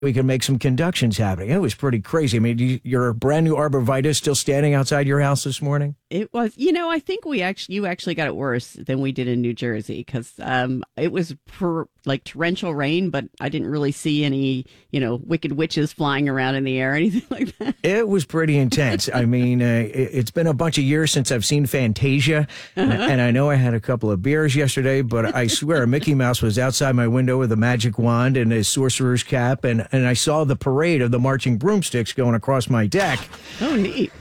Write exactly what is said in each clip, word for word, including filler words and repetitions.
we can make some conductions happening. It was pretty crazy. I mean, you, your brand new arborvitae still standing outside your house this morning? It was, you know, I think we actually, you actually got it worse than we did in New Jersey because um, it was per, like torrential rain, but I didn't really see any, you know, wicked witches flying around in the air or anything like that. It was pretty intense. I mean, uh, it, it's been a bunch of years since I've seen Fantasia, uh-huh. and I know I had a couple of beers yesterday, but I swear Mickey Mouse was outside my window with a magic wand and his sorcerer's cap, and, and I saw the parade of the marching broomsticks going across my deck. Oh, neat.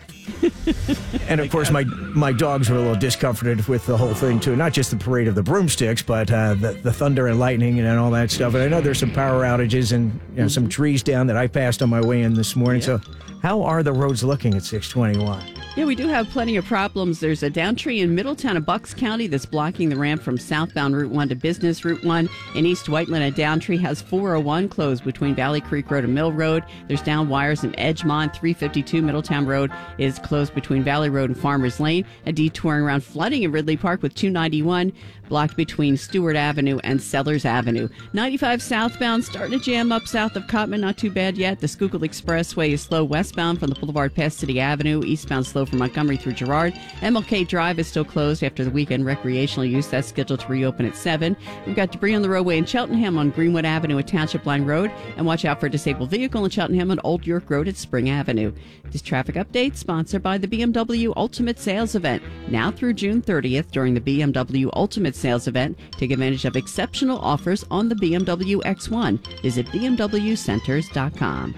And of course, my my dogs were a little discomforted with the whole thing too. Not just the parade of the broomsticks, but uh, the the thunder and lightning and all that stuff. And I know there's some power outages and you know, mm-hmm. some trees down that I passed on my way in this morning. Yeah. So, how are the roads looking at six twenty-one? Yeah, we do have plenty of problems. There's a down tree in Middletown of Bucks County that's blocking the ramp from southbound Route one to Business Route one. In East Whiteland, a down tree has four oh one closed between Valley Creek Road and Mill Road. There's down wires in Edgemont. three fifty-two Middletown Road is closed between Valley Road and Farmers Lane. A detouring around flooding in Ridley Park with two ninety-one blocked between Stewart Avenue and Sellers Avenue. ninety-five southbound starting to jam up south of Cotman. Not too bad yet. The Schuylkill Expressway is slow westbound from the Boulevard past City Avenue. Eastbound slow from Montgomery through Girard. M L K Drive is still closed after the weekend recreational use. That's scheduled to reopen at seven. We've got debris on the roadway in Cheltenham on Greenwood Avenue at Township Line Road. And watch out for a disabled vehicle in Cheltenham on Old York Road at Spring Avenue. This traffic update sponsored by the B M W Ultimate Sales Event. Now through June thirtieth during the B M W Ultimate Sales Event. Take advantage of exceptional offers on the B M W X one. Visit B M W centers dot com.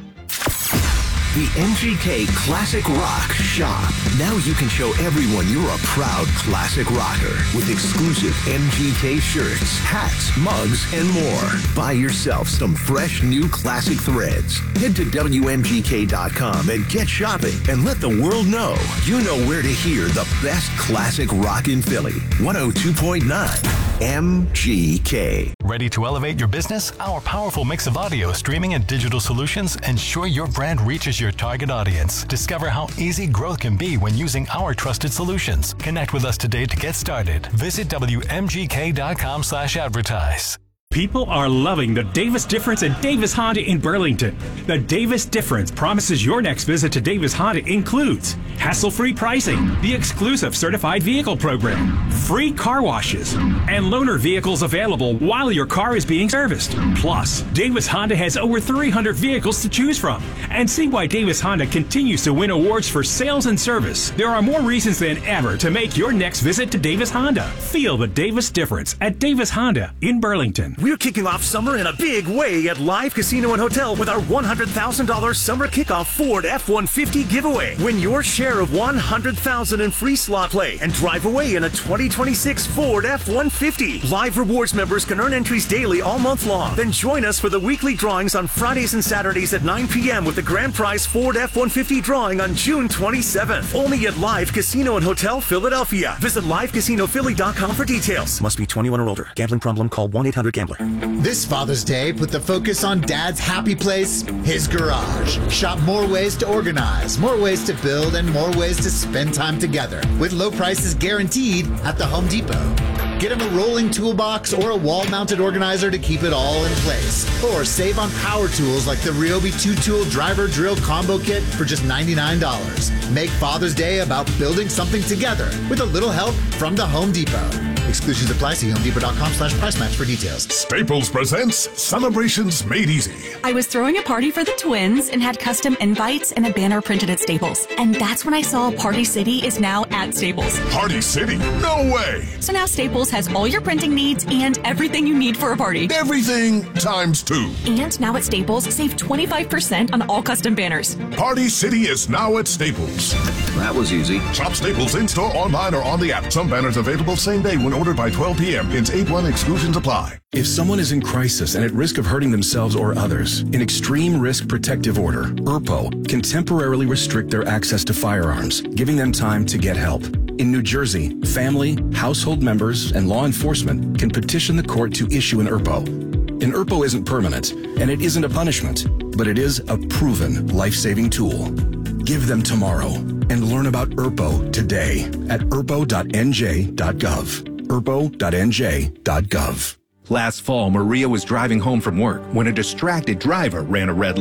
The M G K Classic Rock Shop. Now you can show everyone you're a proud classic rocker with exclusive M G K shirts, hats, mugs, and more. Buy yourself some fresh new classic threads. Head to W M G K dot com and get shopping and let the world know you know where to hear the best classic rock in Philly. one oh two point nine M G K. Ready to elevate your business? Our powerful mix of audio, streaming, and digital solutions ensure your brand reaches your target audience. Discover how easy growth can be when using our trusted solutions. Connect with us today to get started. Visit W M G K dot com slash advertise. People are loving the Davis Difference at Davis Honda in Burlington. The Davis Difference promises your next visit to Davis Honda includes hassle-free pricing, the exclusive certified vehicle program, free car washes, and loaner vehicles available while your car is being serviced. Plus, Davis Honda has over three hundred vehicles to choose from. And see why Davis Honda continues to win awards for sales and service. There are more reasons than ever to make your next visit to Davis Honda. Feel the Davis Difference at Davis Honda in Burlington. We're kicking off summer in a big way at Live Casino and Hotel with our one hundred thousand dollars Summer Kickoff Ford F one fifty giveaway. Win your share of one hundred thousand dollars in free slot play and drive away in a twenty twenty-six Ford F one fifty. Live Rewards members can earn entries daily all month long. Then join us for the weekly drawings on Fridays and Saturdays at nine p.m. with the grand prize Ford F one fifty drawing on June twenty-seventh. Only at Live Casino and Hotel Philadelphia. Visit live casino philly dot com for details. Must be twenty-one or older. Gambling problem? Call one eight hundred gambler. This Father's Day, put the focus on Dad's happy place, his garage. Shop more ways to organize, more ways to build, and more ways to spend time together with low prices guaranteed at the Home Depot. Get him a rolling toolbox or a wall-mounted organizer to keep it all in place. Or save on power tools like the Ryobi two-tool driver drill combo kit for just ninety-nine dollars. Make Father's Day about building something together with a little help from the Home Depot. Exclusions apply. See home depot dot com slash price match for details. Staples presents Celebrations Made Easy. I was throwing a party for the twins and had custom invites and a banner printed at Staples. And that's when I saw Party City is now at Staples. Party City? No way! So now Staples has all your printing needs and everything you need for a party. Everything times two. And now at Staples, save twenty-five percent on all custom banners. Party City is now at Staples. That was easy. Shop Staples in-store, online, or on the app. Some banners available same day when ordered by twelve p.m. Pins eight one exclusions apply. If someone is in crisis and at risk of hurting themselves or others, an Extreme Risk Protective Order, E R P O, can temporarily restrict their access to firearms, giving them time to get help. In New Jersey, family, household members, and law enforcement can petition the court to issue an E R P O. An E R P O isn't permanent, and it isn't a punishment, but it is a proven life-saving tool. Give them tomorrow and learn about E R P O today at E R P O dot N J dot gov. E R P O dot N J dot gov. Last fall, Maria was driving home from work when a distracted driver ran a red